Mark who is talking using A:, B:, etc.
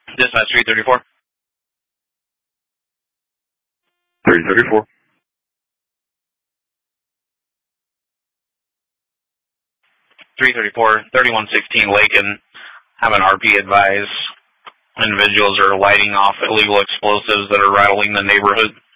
A: Dispatch 334.
B: 334.
A: 334, 3116 Lakin, have an RP advise individuals are lighting off illegal explosives that are rattling the neighborhood.